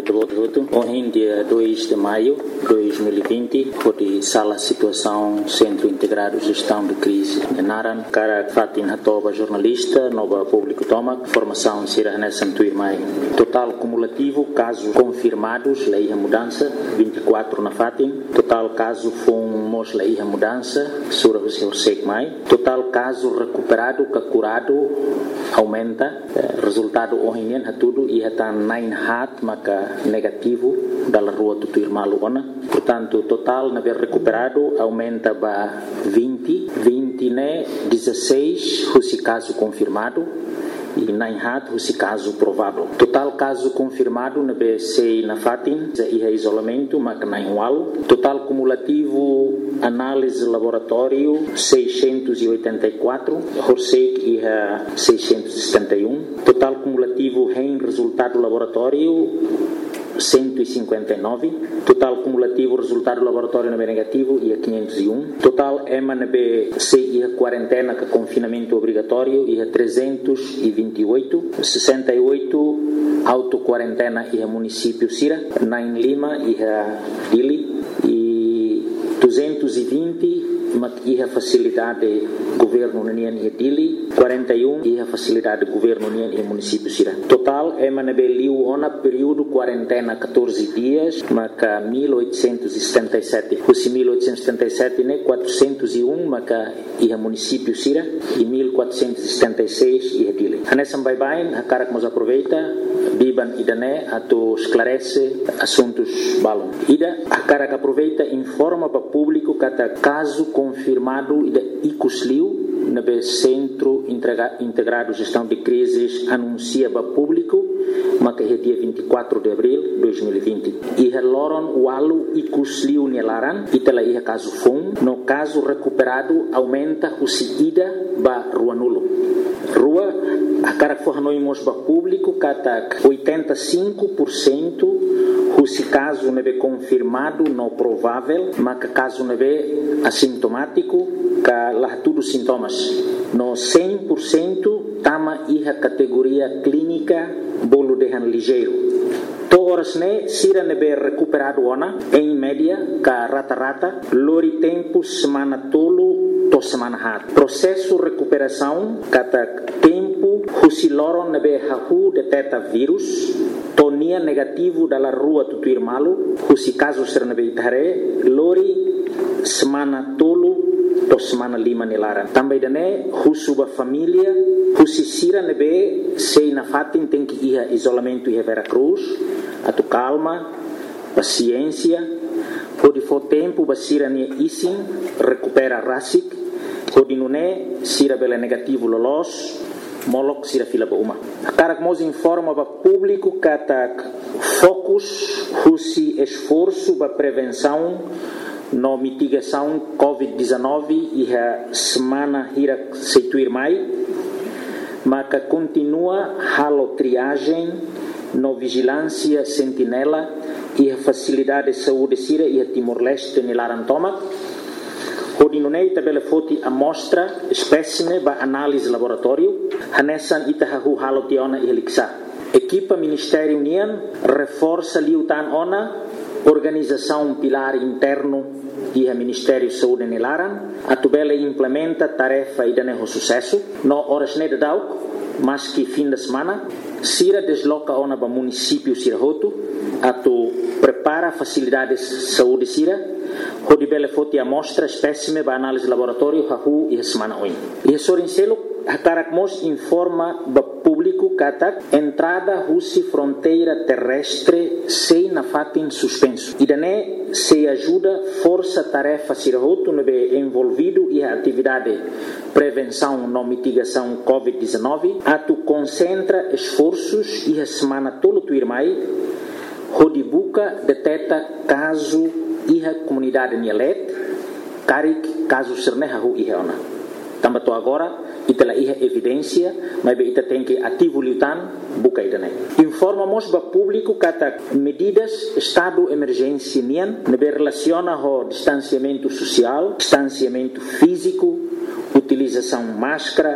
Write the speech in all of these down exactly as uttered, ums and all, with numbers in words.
Muito bom. Ontem, dia dois de maio de dois mil e vinte, foi sala situação Centro Integrado Gestão de Crise de Naran. Cara Fatin Hatoba, jornalista, nova público toma, formação Sira Hanessan Tuirmai. Total cumulativo, casos confirmados, lei a mudança, vinte e quatro na Fatin. Total caso fomos lei a mudança, Sura Hussein Mai. Total caso recuperado, que curado, aumenta. Resultado ontem é tudo e está nine hat, maka negativo da rua do Tuirmalu ona. Portanto, total na ver recuperado aumenta para vinte, vinte né, dezesseis, esse caso confirmado e nine hat, esse caso provável. Total caso confirmado na B C na Fatin e é isolamento, maka nine walo. Total cumulativo análise laboratório seiscentos e oitenta e quatro, Horsek e é seiscentos e setenta e um. Total cumulativo em resultado laboratório cento e cinquenta e nove. Total cumulativo resultado laboratório na B negativo e é quinhentos e um. Total E M A na B C e a quarentena que confinamento obrigatório e é trezentos e vinte e oito. sessenta e oito auto-quarentena e é município Sira. nove Lima e é Dili. E duzentos e vinte e a facilidade governo União e Dili, quarenta e um e a facilidade governo União e município Sira. Total é manabeliu ona período quarentena catorze dias, maca mil oitocentos e setenta e sete. Os mil oitocentos e setenta e sete né quatrocentos e um maca e a município Sira e mil quatrocentos e setenta e seis e a Dili. Hanesam bye bye, a cara que nos aproveita, biban idane ato esclarece assuntos balon. Ida a cara que aproveita informa para público cada caso confirmado da Icusliu na B Centro Integrado Gestão de Crises anuncia para público, mas que é dia vinte e quatro de abril de dois mil e vinte. E a Loron Walu Icusliu Nelaran, e tela ia caso fom, no caso recuperado aumenta o ida para Rua Nulo. Rua, a cara que for nós para público, cada oitenta e cinco por cento se caso não é confirmado, não provável, mas que caso não é assintomático, que lá tudo sintomas. No cem por cento, tama a categoria clínica, bolo de han ligeiro. Todas né, sira não é recuperado ona, em média, que rata-rata, lori tempo, semana tolo, to semana hat. Processo recuperação, cada tempo, se loron não é hahu detecta vírus, tonia negativo da rua do Tuirmalu, se caso ser na beitare, lori semana tolo to semana lima nelara. Também dane husuba família, husi sira nebe sei na Fatin tem que ir a isolamento e a Veracruz, a tu calma, paciência, pode for tempo basira ne isin recupera rasik, pode nune sira bela negativo lolos. Molok sira fila ba uma. A cara que nos informa para público que ataque focus, husi esforço para prevenção no mitigação covid dezenove e a semana hira seituir mai, mas que continua halo triagem no vigilância sentinela e a facilidade de saúde sira e a Timor-Leste nilarantoma. Hodinunei tabela foti amostra espécime ba análise laboratório hanesan itahahu halo tiona e heliksa. Equipa Ministério União reforça liutan ona organização pilar interno e a Ministério Saúde Nilaran a tubela implementa tarefa e dane sucesso no horas ne dauk mas que fim de semana sira desloca ona ba município Sirahoto a tu prepara facilidades saúde sira Hodi bele foti amostra espécime ba análise laboratório hahu e semana oin. E sorincelo a Caracmos informa ba público kata entrada husi fronteira terrestre sei na Fatin suspenso. E dane se ajuda força tarefa Sirahoto nebe envolvido e a atividade prevenção no mitigação covid dezenove a tu concentra esforços e a semana tolo tu irmai Hodi buka deteta caso iha comunidade Nielet, Karik, caso serneha hu iha ona. Tambato agora, itela iha evidência, mas ita tem que ativo liutan, buka idane. Informamos ba público kata medidas estado emergência nian, nebe relaciona ho distanciamento social, distanciamento físico, utilização máscara,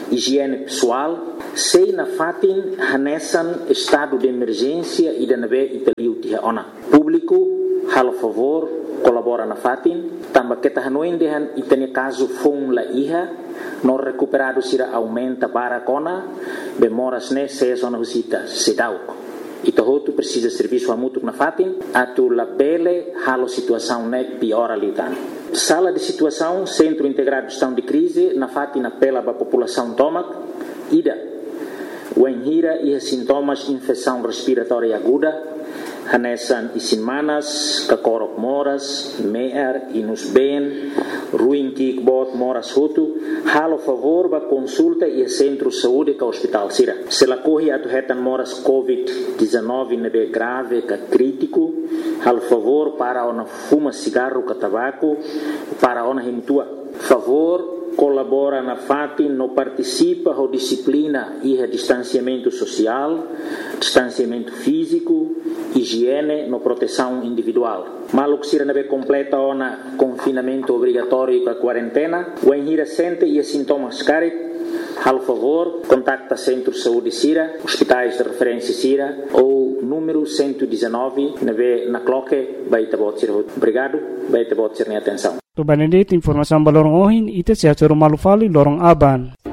higiene pessoal, sei na fatin hanesan estado de emergência e da nave italiu tiha ona. Público, halo favor, colabora na fatin, tamba kita hanoindehan itane caso fon la iha, no recuperado sira aumenta para kona, bemoras ne se zona visita sedauco. Ito hotu precisa serviço a mútuo na fatin, atu la bele halo situação ne piora litan. Sala de situação, Centro Integrado de Gestão de Crise, na fatin apela para a população tomac, ida, o enhira e sintomas infecção respiratória aguda, hanesan isinmanas, kakorok moras, meer, inus ben, ruim kikbot moras hotu, halo favor ba consulta e centro saúde ka hospital sira. Se la corre atu hetan moras covid dezenove nebe grave ka crítico, halo favor para ona fuma cigarro ka tabaco, para ona hemtua. Favor colabora na fatin, no participa ou disciplina e distanciamento social, distanciamento físico, higiene, no proteção individual. Maluk sira nabe completa ona confinamento obrigatório com a quarentena, o enhira sente e sintomas carit, hal favor, contacta Centro de Saúde Sira, hospitais de referência Sira, ou número cento e dezenove, nabe na cloque, baita bot sira. Obrigado, baita bot sira ni atenção. To Benedict, informação balorong ohin, ite siya suru malufali lorong aban.